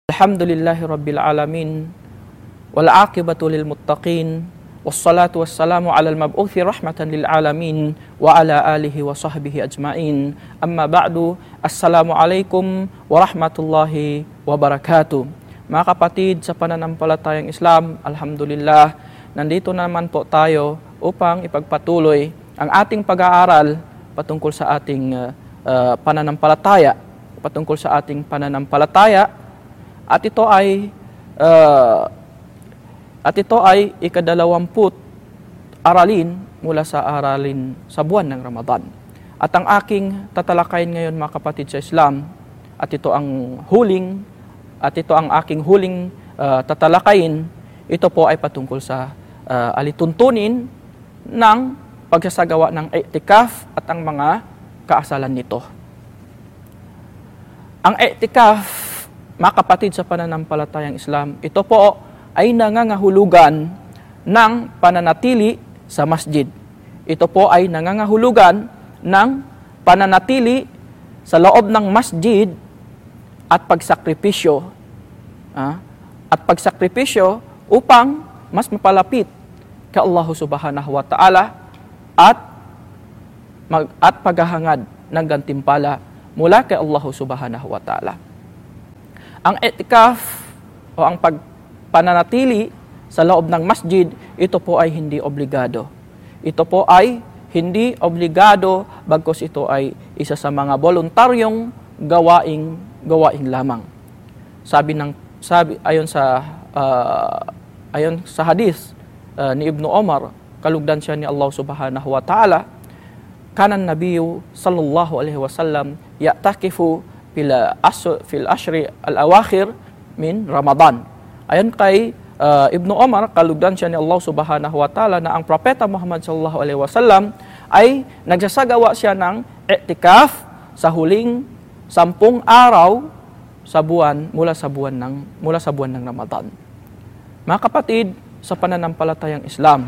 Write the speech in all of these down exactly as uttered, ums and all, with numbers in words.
Alhamdulillahi Rabbil Alamin, wal aqibatu lil muttaqin, wassalatu wassalamu ala al-mab'uthi rahmatan lil alamin, wa ala alihi wa sahbihi ajma'in. Amma ba'du, assalamu alaikum warahmatullahi wabarakatuh. Mga kapatid sa pananampalatayang Islam, alhamdulillah, nandito naman po tayo upang ipagpatuloy ang ating pag-aaral patungkol sa ating uh, uh, pananampalataya, patungkol sa ating pananampalataya. At ito ay uh, at ito ay ikadalawamput aralin mula sa aralin sa buwan ng Ramadan. At ang aking tatalakayin ngayon, mga kapatid sa Islam, at ito ang huling at ito ang aking huling uh, tatalakayin, ito po ay patungkol sa uh, alituntunin ng pagsasagawa ng i'tikaf at ang mga kaasalan nito. Ang i'tikaf, mga kapatid sa pananampalatayang Islam, ito po ay nangangahulugan ng pananatili sa masjid. Ito po ay nangangahulugan ng pananatili sa loob ng masjid at pagsakripisyo. Ah, at pagsakripisyo upang mas mapalapit kay Allah Subhanahu wa Ta'ala at, mag, at paghahangad ng gantimpala mula kay Allah Subhanahu wa Ta'ala. Ang i'tikaf o ang pagpananatili sa loob ng masjid, ito po ay hindi obligado. Ito po ay hindi obligado, bagkus ito ay isa sa mga voluntaryong gawaing gawain lamang. Sabi ng sabi ayon sa uh, ayon sa hadith uh, ni Ibnu Umar, kalugdan siya ni Allah Subhanahu wa Ta'ala, kanan nabiyyu sallallahu alaihi wasallam ya'takifu fil asr fil ashri al-awakhir min Ramadan. Ayon kay uh, Ibnu Umar, kalugdan siya ni Allah Subhanahu wa Ta'ala, na ang propeta Muhammad sallallahu alaihi wasallam ay nagsasagawa siya ng i'tikaf sa huling sampung araw sa buwan mula sa buwan ng mula sa buwan ng Ramadan. Mga kapatid sa pananampalatayang Islam,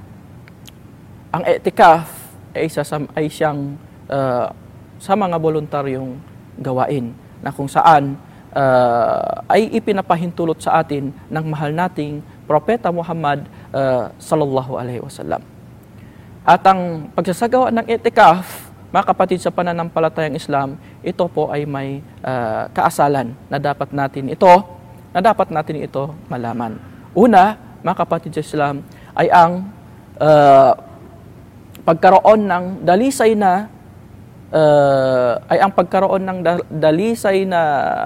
ang i'tikaf ay isa sa ay siyang uh, sa mga voluntaryong gawain na kung saan uh, ay ipinapahintulot sa atin ng mahal nating propeta Muhammad uh, sallallahu alaihi wasallam. At ang pagsasagawa ng i'tikaf, mga kapatid sa pananampalatayang Islam, ito po ay may uh, kaasalan na dapat natin ito na dapat natin ito malaman. Una, mga kapatid sa Islam, ay ang uh, pagkaroon ng dalisay na Uh, ay ang pagkaroon ng dalisay na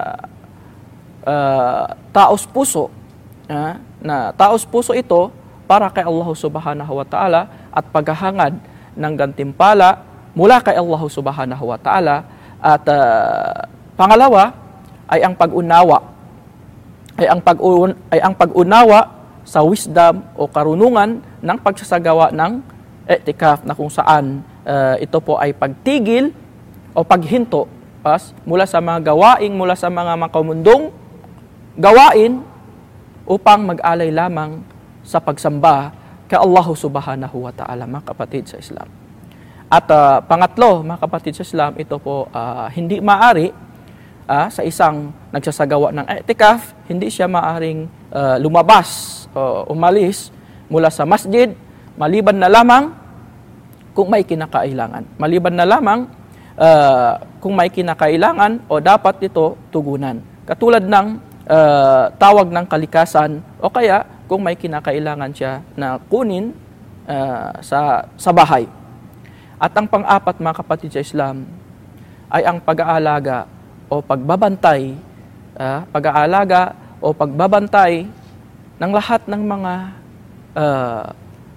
uh, taos puso, uh, na taos puso ito para kay Allah Subhanahu wa Ta'ala at paghahangad ng gantimpala mula kay Allah Subhanahu wa Ta'ala. At uh, pangalawa ay ang pag-unawa ay ang pag ay ang pag-unawa sa wisdom o karunungan ng pagsasagawa ng i'tikaf, na kung saan Uh, ito po ay pagtigil o paghinto pas, mula sa mga gawaing, mula sa mga makamundong gawain upang mag-alay lamang sa pagsamba kay Allah Subhanahu wa Ta'ala, mga kapatid sa Islam. At uh, pangatlo, mga kapatid sa Islam, ito po uh, hindi maari uh, sa isang nagsasagawa ng i'tikaf, hindi siya maaring uh, lumabas o umalis mula sa masjid maliban na lamang kung may kinakailangan. Maliban na lamang uh, kung may kinakailangan o dapat ito tugunan. Katulad ng uh, tawag ng kalikasan o kaya kung may kinakailangan siya na kunin uh, sa, sa bahay. At ang pang-apat, mga kapatid sa Islam, ay ang pag-aalaga o pagbabantay, uh, pag-aalaga o pagbabantay ng lahat ng mga uh,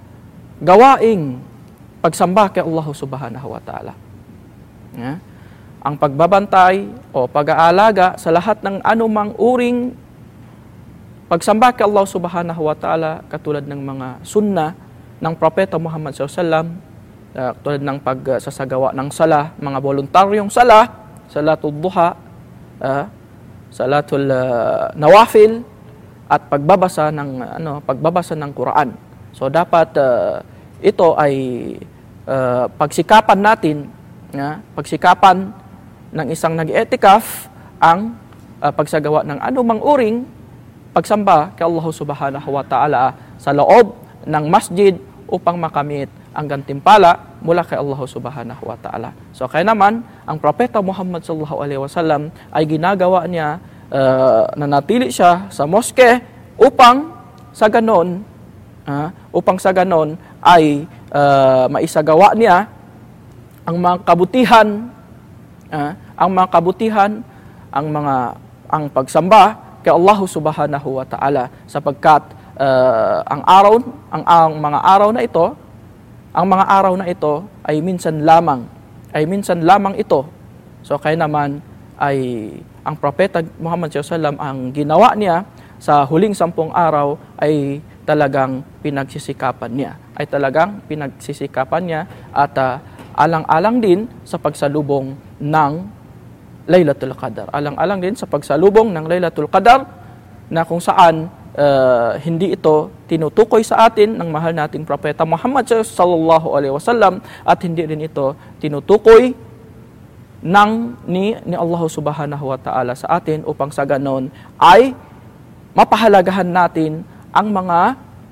gawaing pagsamba kay Allah Subhanahu wa Ta'ala. Yeah. Ang pagbabantay o pag-aalaga sa lahat ng anumang uring pagsamba kay Allah Subhanahu wa Ta'ala, katulad ng mga sunna ng propeta Muhammad sallallahu alaihi wasallam, uh, katulad ng pagsasagawa ng sala, mga voluntaryong sala, salatul duha, uh, salatul uh, nawafil, at pagbabasa ng ano, pagbabasa ng Quran. So dapat uh, ito ay uh, pagsikapan natin, uh, pagsikapan ng isang nag-i'tikaf ang uh, pagsagawa ng anumang uring pagsamba kay Allah subhanahu wa ta'ala sa loob ng masjid upang makamit ang gantimpala mula kay Allah subhanahu wa ta'ala. So kaya naman, ang Propeta Muhammad sallallahu alaihi wasallam ay ginagawa niya, uh, nanatili siya sa moske upang sa ganon, uh, upang sa ganon ay uh, maisagawa niya ang mga kabutihan, uh, ang mga kabutihan, ang mga ang pagsamba kay Allah subhanahu wa ta'ala, sapagkat uh, ang araw ang, ang mga araw na ito ang mga araw na ito ay minsan lamang ay minsan lamang ito. So kaya naman ay ang Propeta Muhammad sallallahu alaihi wasallam, ang ginawa niya sa huling sampung araw ay talagang pinagsisikapan niya ay talagang pinagsisikapan niya at uh, alang-alang din sa pagsalubong ng Laylatul Qadar. Alang-alang din sa pagsalubong ng Laylatul Qadar na kung saan uh, hindi ito tinutukoy sa atin ng mahal nating Propeta Muhammad sallallahu alaihi wasallam at hindi rin ito tinutukoy ng ni, ni Allah subhanahu wa ta'ala sa atin upang sa ganon ay mapahalagahan natin ang mga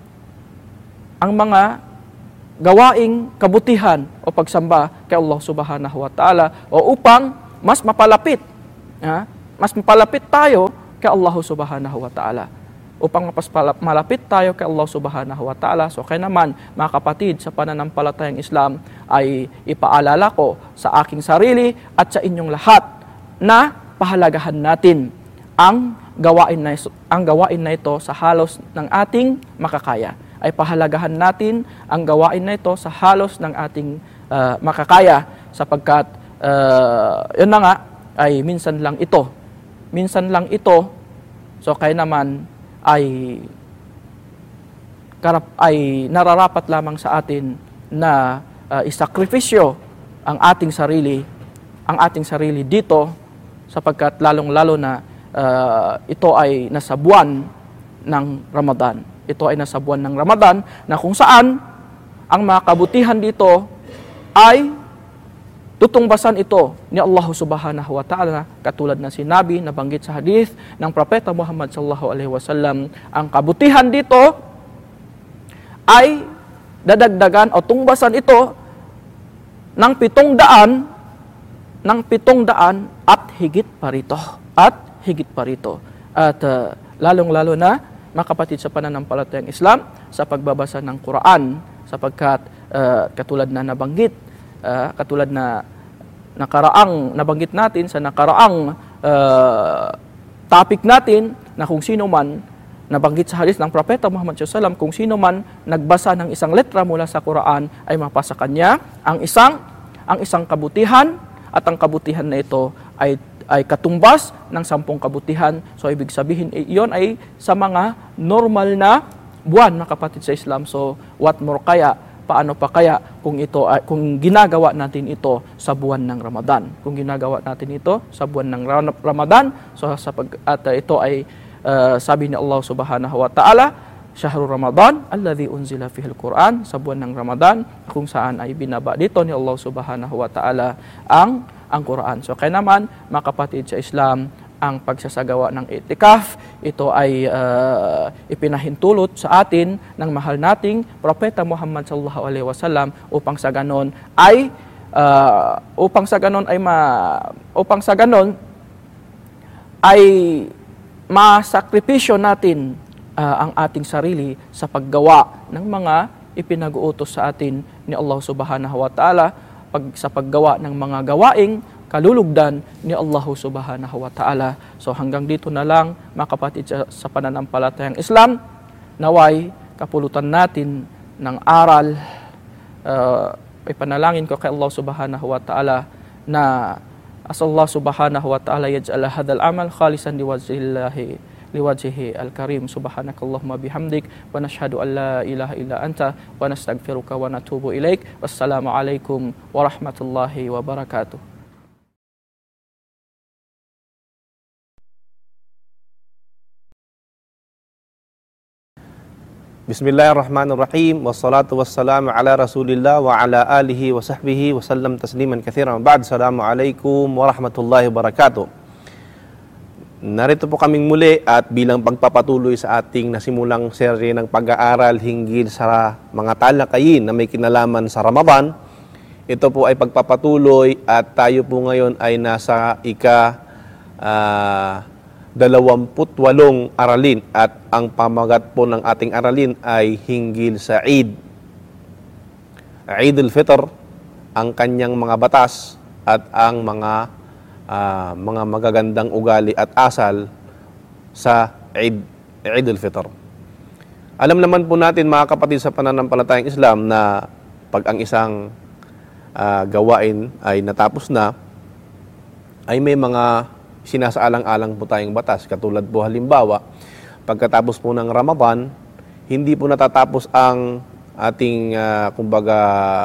ang mga gawaing kabutihan o pagsamba kay Allah subhanahu wa ta'ala o upang mas mapalapit, ha? mas mapalapit tayo kay Allah subhanahu wa ta'ala. Upang mas malapit tayo kay Allah subhanahu wa ta'ala. So kaya naman, mga kapatid, sa pananampalatayang Islam ay ipaalala ko sa aking sarili at sa inyong lahat na pahalagahan natin ang gawain na, ang gawain na ito sa halos ng ating makakaya. Ay pahalagahan natin ang gawain na ito sa halos ng ating uh, makakaya, sapagkat Uh, yun na nga, ay minsan lang ito. Minsan lang ito. So kaya naman ay, karap, ay nararapat lamang sa atin na uh, isakripisyo ang ating sarili, ang ating sarili dito, sapagkat lalong-lalo na uh, ito ay nasa buwan ng Ramadan. Ito ay nasa buwan ng Ramadan na kung saan ang mga kabutihan dito ay tutungbasan ito ni Allah subhanahu wa ta'ala, katulad na sinabi, nabanggit sa hadith ng Propeta Muhammad sallallahu alaihi wasallam, ang kabutihan dito ay dadagdagan o tungbasan ito ng pitong daan ng pitong daan at higit pa rito at higit pa rito at uh, lalong-lalo na mga kapatid sa pananampalatayang Islam sa pagbabasa ng Quran, sapagkat uh, katulad na nabanggit Uh, katulad na nakaraang nabanggit natin sa nakaraang uh, topic natin na kung sino man nabanggit sa hadith ng Propeta Muhammad sallallahu alaihi wasallam, kung sino man nagbasa ng isang letra mula sa Quran ay mapasa kanya ang isang ang isang kabutihan, at ang kabutihan na ito ay ay katumbas ng sampung kabutihan. So ibig sabihin iyon ay sa mga normal na buwan, mga kapatid sa Islam. So what more kaya, paano pa kaya kung ito kung ginagawa natin ito sa buwan ng Ramadan? Kung ginagawa natin ito sa buwan ng Ramadan, so sa pag, at uh, ito ay uh, sabi ni Allah Subhanahu wa Ta'ala, Syahrul Ramadan alladzi unzila fihil Quran, sa buwan ng Ramadan kung saan ay binaba dito ni Allah Subhanahu wa Ta'ala ang ang Quran. So kaya naman, mga kapatid sa Islam, ang pagsasagawa ng itikaf, ito ay uh, ipinahintulot sa atin ng mahal nating Propeta Muhammad sallallahu alaihi wasallam upang sa ganon ay uh, upang sa ganon ay ma, upang sa ganon ay masakripisyo natin uh, ang ating sarili sa paggawa ng mga ipinag-uutos sa atin ni Allah Subhanahu wa Ta'ala, pag sa paggawa ng mga gawaing kalulugdan ni Allah Subhanahu wa Ta'ala. So hanggang dito na lang, mga kapatid sa, sa pananampalatayang Islam, naway kapulutan natin ng aral. Uh, ipanalangin ko kay Allah Subhanahu wa Ta'ala na as Allah Subhanahu wa Ta'ala yaj'al hadal amal khalisan liwajhillahi liwajhihi al-karim. Subhanakallahumma bihamdik wa nashhadu an la ilaha illa anta wa nastaghfiruka wa natubu ilaik. Wassalamu alaikum warahmatullahi wabarakatuh. Bismillahirrahmanirrahim. Wassalatu wassalamu ala Rasulillah wa ala alihi wa sahbihi wa sallam tasliman katsiran. Ba'd. Assalamualaikum warahmatullahi wabarakatuh. Narito po kaming muli at bilang pagpapatuloy sa ating nasimulang serye ng pag-aaral hinggil sa mga talakayin na may kinalaman sa Ramadan. Ito po ay pagpapatuloy at tayo po ngayon ay nasa ika uh, dalawamput walong aralin at ang pamagat po ng ating aralin ay hinggil sa Eid. Eid al-Fitr, ang kanyang mga batas at ang mga uh, mga magagandang ugali at asal sa Eid, Eid al-Fitr. Alam naman po natin mga kapatid sa pananampalatayang Islam na pag ang isang uh, gawain ay natapos na, ay may mga sinasaalang-alang po tayong batas. Katulad po halimbawa, pagkatapos po ng Ramadan, hindi po natatapos ang ating uh, kumbaga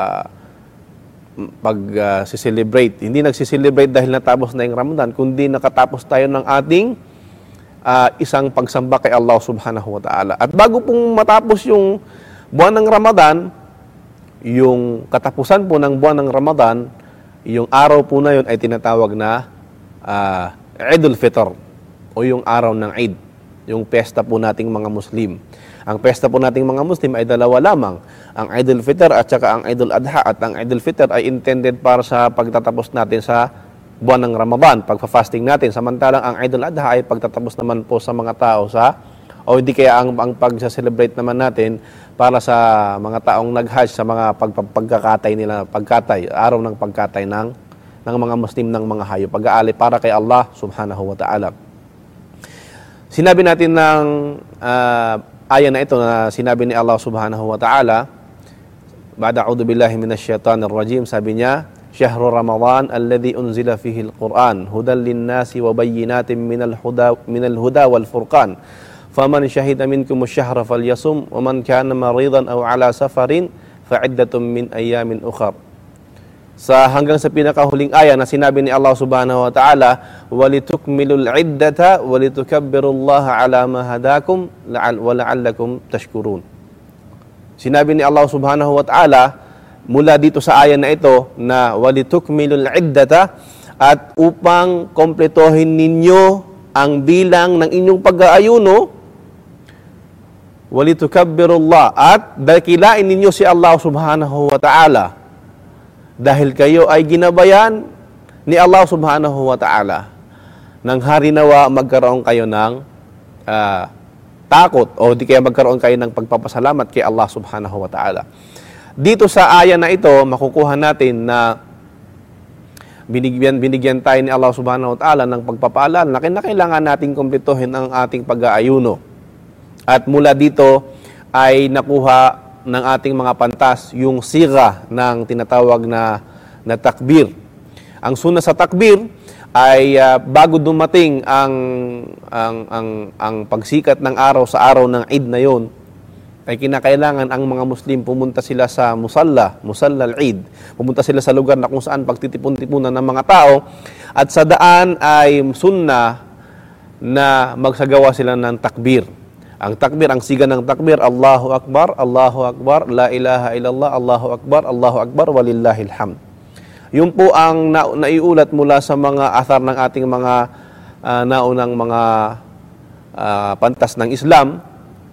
pag-celebrate. Uh, hindi nagsi-celebrate dahil natapos na yung Ramadan, kundi nakatapos tayo ng ating uh, isang pagsamba kay Allah subhanahu wa ta'ala. At bago pong matapos yung buwan ng Ramadan, yung katapusan po ng buwan ng Ramadan, yung araw po na yun ay tinatawag na uh, Eid al-Fitr o yung araw ng Eid, yung pesta po nating mga Muslim. Ang pesta po nating mga Muslim ay dalawa lamang, ang Eid al-Fitr at saka ang Eid al-Adha. At ang Eid al-Fitr ay intended para sa pagtatapos natin sa buwan ng Ramadan, pagpa-fasting natin. Samantalang ang Eid al-Adha ay pagtatapos naman po sa mga tao sa, o hindi kaya ang, ang pag-celebrate naman natin para sa mga taong nag-Hajj, sa mga pag, pagkakatay nila, pagkatay, araw ng pagkatay ng, ng mga Muslim ng mga hayop, pag-aali para kay Allah subhanahu wa ta'ala. Sinabi natin ng uh, aya na ito na sinabi ni Allah subhanahu wa ta'ala, ba'da a'udhu billahi minash shaitanir rajim, sabi niya, Syahru Ramadan alladhi unzila fihi al-Quran hudan lin-nasi wa bayyinatin minal huda minal huda wal furqan faman shahida minkum ash-shahra falyasum wa man kana maridan aw ala safarin fa'iddatun min ayamin ukhra. Sa hanggang sa pinakahuling aya na sinabi ni Allah subhanahu wa ta'ala, walitukmilul iddata walitukabbirullaha ala ma hadakum wa la'allakum tashkurun. Sinabi ni Allah subhanahu wa ta'ala mula dito sa aya na ito na walitukmilul iddata, at upang kompletohin ninyo ang bilang ng inyong pag-aayuno, walitukabbirullaha, at dakilain ninyo si Allah subhanahu wa ta'ala dahil kayo ay ginabayan ni Allah subhanahu wa ta'ala. Nang hari nawa magkaroon kayo ng uh, takot o di kaya magkaroon kayo ng pagpapasalamat kay Allah subhanahu wa ta'ala. Dito sa aya na ito, makukuha natin na binigyan, binigyan tayo ni Allah subhanahu wa ta'ala ng pagpapaalala na kailangan nating kumpletuhin ang ating pag-aayuno. At mula dito ay nakuha ng ating mga pantas yung siga ng tinatawag na, na takbir. Ang sunna sa takbir ay uh, bago dumating ang, ang, ang, ang pagsikat ng araw sa araw ng Eid na yon, ay kinakailangan ang mga Muslim pumunta sila sa musalla, musalla al-Eid. Pumunta sila sa lugar na kung saan pagtitipon-tipunan ng mga tao, at sa daan ay sunna na magsagawa sila ng takbir. Ang takbir, ang siga ng takbir, Allahu Akbar, Allahu Akbar, La ilaha illallah, Allahu Akbar, Allahu Akbar, walillahil hamd. Yun po ang na, naiulat mula sa mga athar ng ating mga uh, naunang mga uh, pantas ng Islam.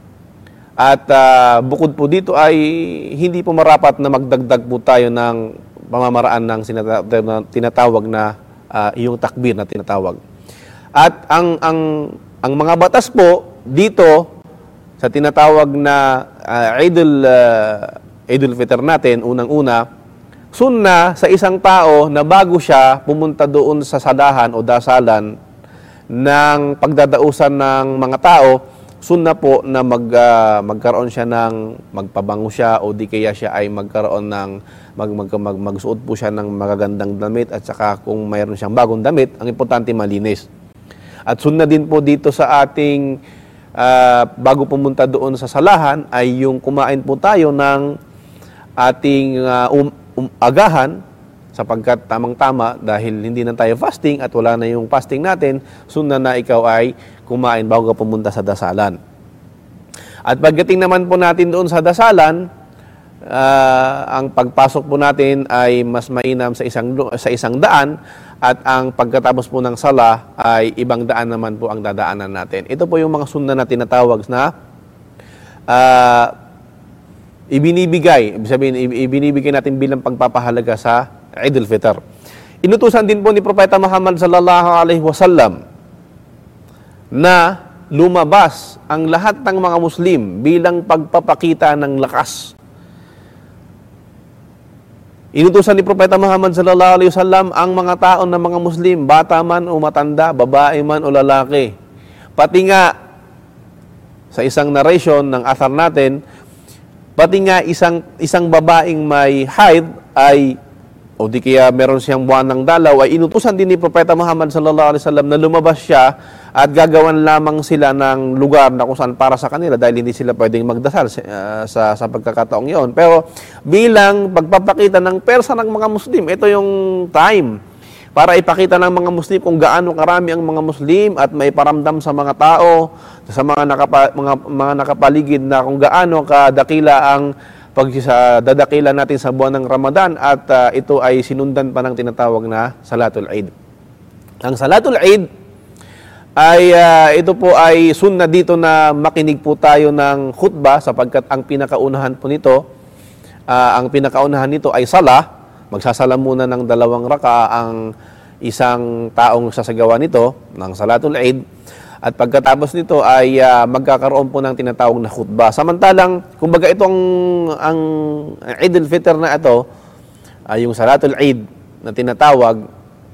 At uh, bukod po dito ay hindi po marapat na magdagdag po tayo ng pamamaraan ng tinatawag na uh, yung takbir na tinatawag. At ang, ang, ang mga batas po dito, sa tinatawag na uh, Eidul uh, Eidul Fitr natin, unang-una, sunna sa isang tao na bago siya pumunta doon sa sadahan o dasalan ng pagdadausan ng mga tao, sunna po na mag, uh, magkaroon siya ng, magpabango siya o di kaya siya ay magkaroon ng, mag, mag, mag, magsuot po siya ng magagandang damit, at saka kung mayroon siyang bagong damit, ang importante malinis. At sunna din po dito sa ating Uh, bago pumunta doon sa salahan ay yung kumain po tayo ng ating uh, um, um, agahan, sapagkat tamang-tama dahil hindi na tayo fasting at wala na yung fasting natin, sunna na ikaw ay kumain bago ka pumunta sa dasalan. At pagdating naman po natin doon sa dasalan, uh, ang pagpasok po natin ay mas mainam sa isang, sa isang daan, at ang pagkatapos po ng sala ay ibang daan naman po ang dadaanan natin. Ito po yung mga sunna na tinatawag na uh, ibinibigay, ibig sabihin, ibinibigay natin bilang pagpapahalaga sa Eid al-Fitr. Inutusan din po ni Propeta Muhammad sallallahu alaihi wasallam na lumabas ang lahat ng mga Muslim bilang pagpapakita ng lakas. Inutusan ni Propeta Muhammad sallallahu alaihi wasallam ang mga tao ng mga Muslim, bata man o matanda, babae man o lalaki. Pati nga sa isang narration ng athar natin, pati nga isang isang babaeng may haid ay o di kaya meron siyang buwan ng dalaw, ay inutusan din ni Propeta Muhammad sallallahu alaihi wasallam na lumabas siya at gagawan lamang sila ng lugar na kung saan para sa kanila dahil hindi sila pwedeng magdasal uh, sa, sa pagkakataong yon. Pero bilang pagpapakita ng persa ng mga Muslim, ito yung time para ipakita ng mga Muslim kung gaano karami ang mga Muslim at may paramdam sa mga tao, sa mga, nakapa, mga, mga nakapaligid na kung gaano kadakila ang pag sa dadakila natin sa buwan ng Ramadan at uh, ito ay sinundan pa ng tinatawag na Salatul Eid. Ang Salatul Eid ay uh, ito po ay sunna dito na makinig po tayo ng khutbah sapagkat ang pinakaunahan po nito, uh, ang pinakaunahan nito ay sala. Magsasala muna ng dalawang raka ang isang taong sasagawa nito ng Salatul Eid. At pagkatapos nito ay uh, magkakaroon po ng tinatawag na khutbah. Samantalang, kumbaga itong ang Eid al-Fitr na ito, ay uh, yung Salatul Eid na tinatawag,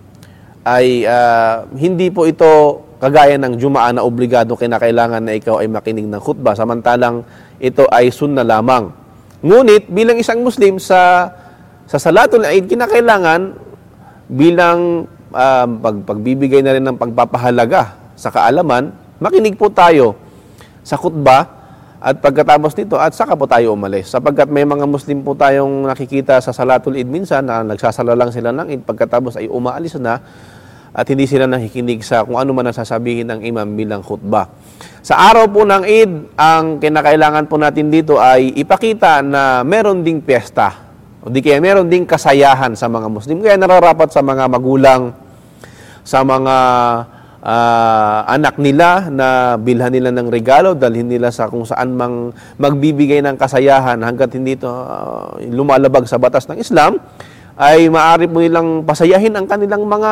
ay uh, hindi po ito kagaya ng Jumaa na obligado kinakailangan na ikaw ay makinig ng khutbah. Samantalang ito ay sunna lamang. Ngunit bilang isang Muslim sa sa Salatul Eid, kinakailangan bilang uh, pag, pagbibigay na rin ng pagpapahalaga sa kaalaman, makinig po tayo sa khutbah at pagkatapos nito at saka po tayo umalis. Sapagkat may mga Muslim po tayong nakikita sa Salatul Eid minsan na nagsasala lang sila ng Eid, pagkatapos ay umaalis na at hindi sila nakikinig sa kung ano man ang sasabihin ng imam bilang khutbah. Sa araw po ng Eid, ang kinakailangan po natin dito ay ipakita na meron ding piyesta o di kaya meron ding kasayahan sa mga Muslim. Kaya nararapat sa mga magulang, sa mga Uh, anak nila na bilhan nila ng regalo, dalhin nila sa kung saan mang magbibigay ng kasayahan hanggat hindi ito uh, lumalabag sa batas ng Islam, ay maaari po nilang pasayahin ang kanilang mga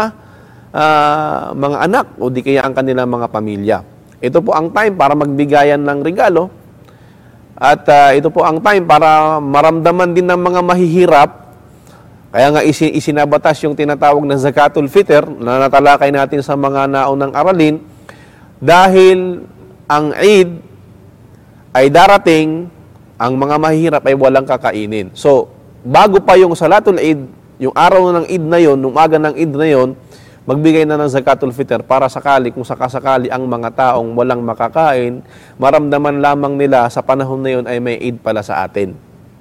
uh, mga anak o di kaya ang kanilang mga pamilya. Ito po ang time para magbigayan ng regalo at uh, ito po ang time para maramdaman din ng mga mahihirap. Kaya nga isinabatas yung tinatawag na Zakatul Fitr na natalakay natin sa mga naunang aralin dahil ang Eid ay darating, ang mga mahihirap ay walang kakainin. So, bago pa yung Salatul Eid, yung araw ng Eid na yon, umaga ng Eid na yon, magbigay na ng Zakatul Fitr para sakali, kung sakasakali ang mga taong walang makakain, maramdaman lamang nila sa panahon na yon ay may Eid pala sa atin.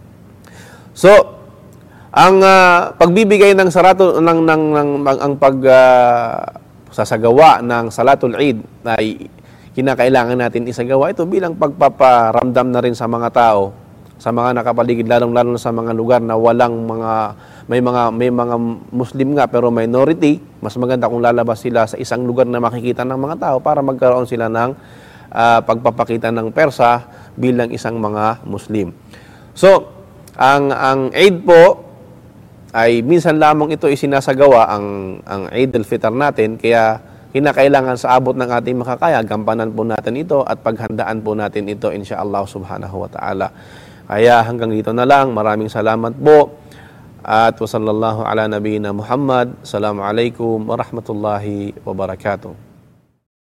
So, ang uh, pagbibigay ng sarato ng ng, ng ang, ang pag uh, sasagawa ng Salatul Eid ay kinakailangan natin isagawa ito bilang pagpaparamdam na rin sa mga tao, sa mga nakapaligid, lalong-lalo sa mga lugar na walang mga may mga may mga Muslim nga pero minority. Mas maganda kung lalabas sila sa isang lugar na makikita ng mga tao para magkaroon sila ng uh, pagpapakita ng persa bilang isang mga Muslim. So, ang ang Eid po ay minsan lamang ito isinasagawa ang ang Eid al-Fitr natin, kaya kinakailangan sa abot ng ating makakaya, gampanan po natin ito at paghandaan po natin ito insyaallah subhanahu wa ta'ala. Kaya hanggang dito na lang. Maraming salamat po at wa sallallahu ala nabiyina Muhammad. Assalamualaikum warahmatullahi wabarakatuh.